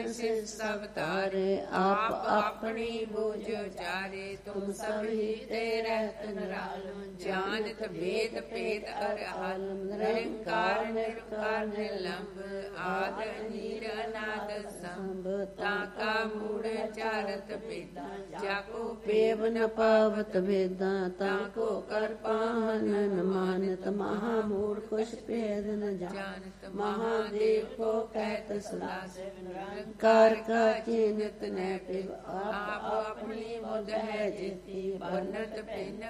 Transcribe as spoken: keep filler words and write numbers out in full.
सब तारे। आप अपनी बोझ उचारे, तुम सब ही ते रहत निरालो। जानत भेद भेद अर आलम, निरंकार निरकार निर्लंब। आद नीर अनाद संभ, ताका मूढ़ चारत वेदा। जाको पेव न पावत वेदा, ताको कर पाहन न मानत। महामूढ़ कुछ भेद न जानत, महादेव को कहत सलास। निरंकार का चिन्हत न पिव, आप अपनी मुद है जेती। बनत भिन्न